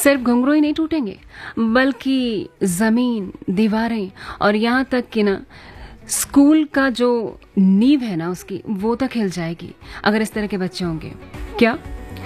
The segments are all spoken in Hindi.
सिर्फ घुंघरू ही नहीं टूटेंगे, बल्कि जमीन, दीवारें और यहाँ तक कि ना स्कूल का जो नींव है ना उसकी, वो तक हिल जाएगी अगर इस तरह के बच्चे होंगे। क्या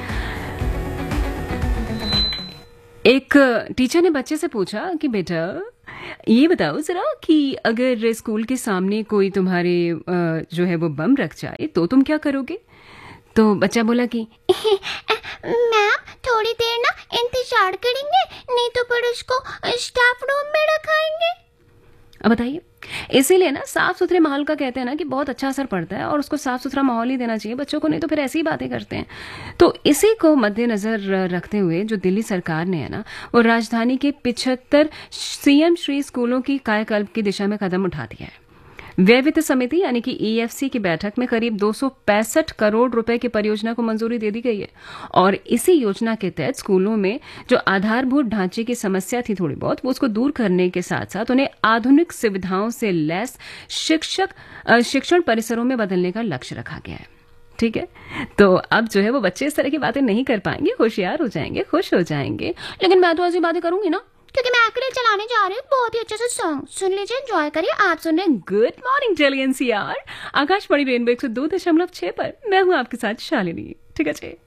एक टीचर ने बच्चे से पूछा कि बेटा ये बताओ जरा कि अगर स्कूल के सामने कोई तुम्हारे जो है वो बम रख जाए तो तुम क्या करोगे? तो बच्चा बोला कि मैम थोड़ी देर ना इंतजार करेंगे, नहीं तो फिर उसको स्टाफ रूम में रखाएंगे। अब बताइए, इसीलिए ना साफ सुथरे माहौल का कहते हैं ना कि बहुत अच्छा असर पड़ता है और उसको साफ सुथरा माहौल ही देना चाहिए बच्चों को, नहीं तो फिर ऐसी ही बातें करते हैं। तो इसी को मद्देनजर रखते हुए जो दिल्ली सरकार ने है ना वो राजधानी के 75 सीएम श्री स्कूलों की कायाकल्प की दिशा में कदम उठा दिया है। व्यय वित्त समिति यानी कि ईएफसी की बैठक में करीब 265 करोड़ रुपए की परियोजना को मंजूरी दे दी गई है और इसी योजना के तहत स्कूलों में जो आधारभूत ढांचे की समस्या थी थोड़ी बहुत, वो उसको दूर करने के साथ साथ उन्हें आधुनिक सुविधाओं से लैस शिक्षण परिसरों में बदलने का लक्ष्य रखा गया है। ठीक है, तो अब जो है वो बच्चे इस तरह की बातें नहीं कर पाएंगे, होशियार हो जाएंगे, खुश हो जाएंगे। लेकिन मैं तो ऐसी बातें करूंगी ना, क्योंकि मैं एक्चुअली चलाने जा रही हूँ बहुत ही अच्छे से सॉन्ग, सुन लीजिए, एंजॉय करिए। आप सुन रहे हैं good morning Delhi NCR, Akashvani rainbow 102.6 पर। मैं हूं आपके साथ शालिनी। ठीक है जी।